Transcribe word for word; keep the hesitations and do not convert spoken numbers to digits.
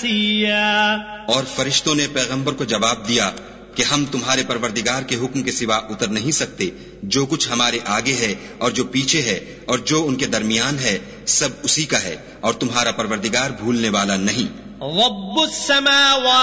نسيا. और फरिश्तों ने पैगंबर को जवाब दिया कि हम तुम्हारे परवरदिगार के हुक्म के सिवा उतर नहीं सकते. जो कुछ हमारे आगे है और जो पीछे है और जो उनके दरमियान है सब उसी का है और तुम्हारा परवरदिगार भूलने वाला नहीं. रब्बुस समावाति